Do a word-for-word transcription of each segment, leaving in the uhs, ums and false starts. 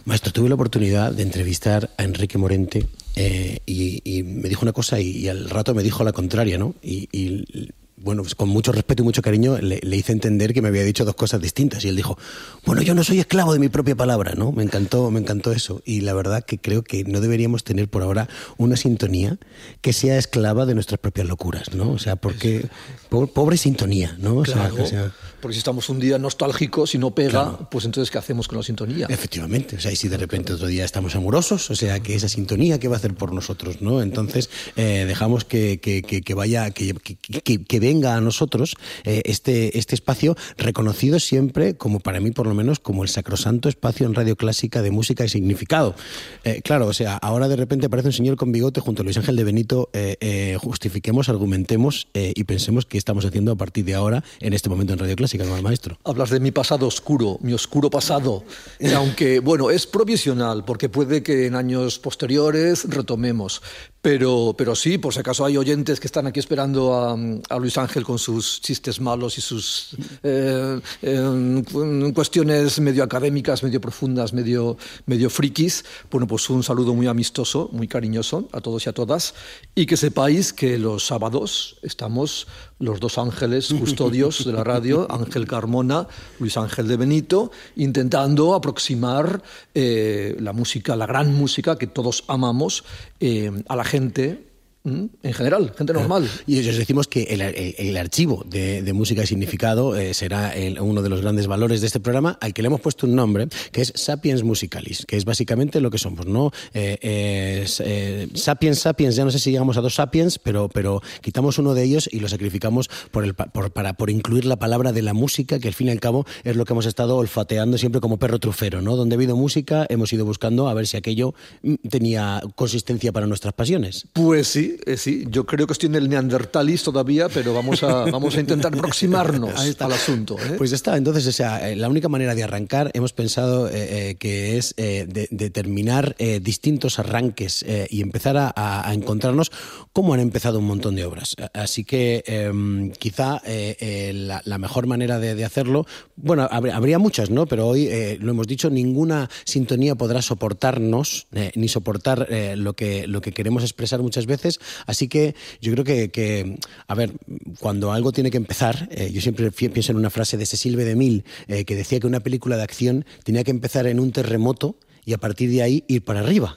Maestro, tuve la oportunidad de entrevistar a Enrique Morente eh, y, y me dijo una cosa y, y al rato me dijo la contraria, ¿no? Y, y bueno, pues con mucho respeto y mucho cariño le, le hice entender que me había dicho dos cosas distintas y él dijo, bueno, yo no soy esclavo de mi propia palabra, ¿no? Me encantó, me encantó eso y la verdad que creo que no deberíamos tener por ahora una sintonía que sea esclava de nuestras propias locuras, ¿no? O sea, porque po pobre sintonía, ¿no? O claro, sea, o sea, porque si estamos un día nostálgicos y no pega, claro. Pues entonces ¿qué hacemos con la sintonía? Efectivamente, o sea, y si de repente otro día estamos amorosos, o sea, que esa sintonía, ¿qué va a hacer por nosotros, no? Entonces, eh, dejamos que, que, que, que vaya, que, que, que, que venga a nosotros eh, este, este espacio reconocido siempre, como para mí por lo menos, como el sacrosanto espacio en Radio Clásica de música y significado. Eh, claro, o sea, ahora de repente aparece un señor con bigote junto a Luis Ángel de Benito, eh, eh, justifiquemos, argumentemos eh, y pensemos qué estamos haciendo a partir de ahora, en este momento en Radio Clásica, ¿no, maestro? Hablas de mi pasado oscuro, mi oscuro pasado, y aunque, bueno, es provisional, porque puede que en años posteriores retomemos, pero, pero sí, por si acaso hay oyentes que están aquí esperando a, a Luis Ángel con sus chistes malos y sus eh, eh, cuestiones medio académicas, medio profundas, medio, medio frikis, bueno, pues un saludo muy amistoso, muy cariñoso a todos y a todas, y que sepáis que los sábados estamos los dos ángeles custodios de la radio, Ángel Carmona, Luis Ángel de Benito, intentando aproximar eh, la música, la gran música que todos amamos, eh, a la gente en general, gente normal. Y os decimos que el, el, el archivo de, de música y significado eh, será el, uno de los grandes valores de este programa, al que le hemos puesto un nombre, que es Sapiens Musicalis, que es básicamente lo que somos, ¿no? Eh, eh, eh, sapiens, Sapiens, ya no sé si llegamos a dos Sapiens, pero, pero quitamos uno de ellos y lo sacrificamos por, el, por, para, por incluir la palabra de la música, que al fin y al cabo es lo que hemos estado olfateando siempre como perro trufero, ¿no? Donde ha habido música, hemos ido buscando a ver si aquello tenía consistencia para nuestras pasiones. Pues sí. Eh, sí, yo creo que estoy en el Neandertalis todavía, pero vamos a, vamos a intentar aproximarnos al asunto, ¿eh? Pues ya está. Entonces, o sea, la única manera de arrancar, hemos pensado eh, eh, que es eh, de, determinar eh, distintos arranques eh, y empezar a, a encontrarnos cómo han empezado un montón de obras. Así que eh, quizá eh, eh, la, la mejor manera de, de hacerlo, bueno, habría, habría muchas, ¿no? Pero hoy, eh, lo hemos dicho, ninguna sintonía podrá soportarnos, eh, ni soportar eh, lo que, lo que queremos expresar muchas veces. Así que yo creo que, que a ver, cuando algo tiene que empezar, eh, yo siempre pienso en una frase de Cecil B. DeMille eh, que decía que una película de acción tenía que empezar en un terremoto y a partir de ahí ir para arriba.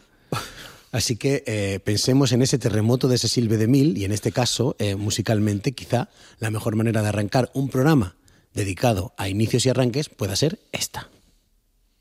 Así que eh, pensemos en ese terremoto de Cecil B. DeMille y en este caso, eh, musicalmente, quizá la mejor manera de arrancar un programa dedicado a inicios y arranques pueda ser esta.